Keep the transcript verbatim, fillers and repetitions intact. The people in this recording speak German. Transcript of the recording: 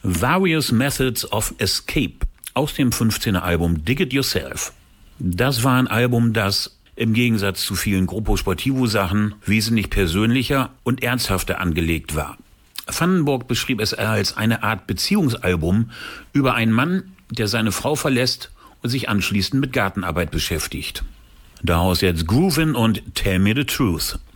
Various Methods of Escape aus dem fünfzehner Album Dig It Yourself. Das war ein Album, das im Gegensatz zu vielen Gruppo Sportivo Sachen wesentlich persönlicher und ernsthafter angelegt war. Vandenborg beschrieb es als eine Art Beziehungsalbum über einen Mann, der seine Frau verlässt und sich anschließend mit Gartenarbeit beschäftigt. Daraus jetzt Groovin' und Tell Me the Truth.